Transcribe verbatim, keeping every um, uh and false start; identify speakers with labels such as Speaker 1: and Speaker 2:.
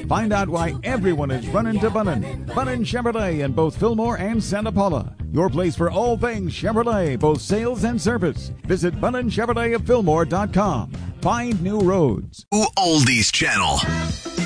Speaker 1: Find out why everyone is running to Bunnin. Bunnin Chevrolet in both Fillmore and Santa Paula. Your place for all things Chevrolet, both sales and service. Visit Bunnin Chevrolet of Fillmore dot com. Find new roads.
Speaker 2: Oldies Channel.